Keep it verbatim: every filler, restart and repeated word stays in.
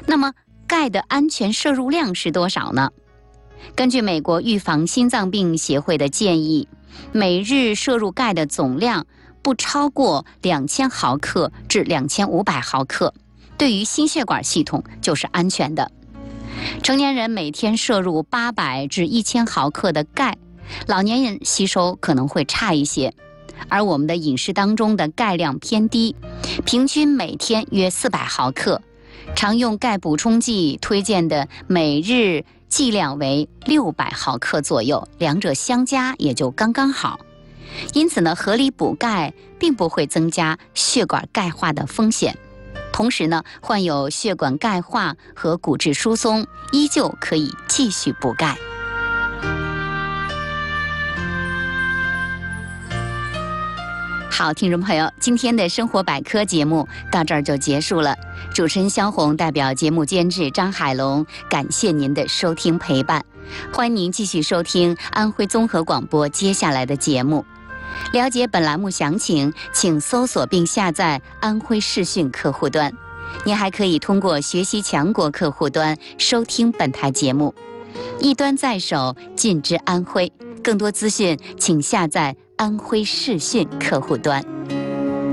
那么钙的安全摄入量是多少呢？根据美国预防心脏病协会的建议，每日摄入钙的总量不超过两千毫克至两千五百毫克，对于心血管系统就是安全的。成年人每天摄入八百至一千毫克的钙，老年人吸收可能会差一些。而我们的饮食当中的钙量偏低，平均每天约四百毫克，常用钙补充剂推荐的每日剂量为六百毫克左右，两者相加也就刚刚好。因此呢，合理补钙并不会增加血管钙化的风险。同时呢，患有血管钙化和骨质疏松依旧可以继续补钙。好，听众朋友，今天的生活百科节目到这儿就结束了。主持人肖红代表节目监制张海龙，感谢您的收听陪伴。欢迎您继续收听安徽综合广播接下来的节目。了解本栏目详情，请搜索并下载安徽视讯客户端。您还可以通过学习强国客户端收听本台节目。一端在手，尽知安徽。更多资讯，请下载安徽视讯客户端。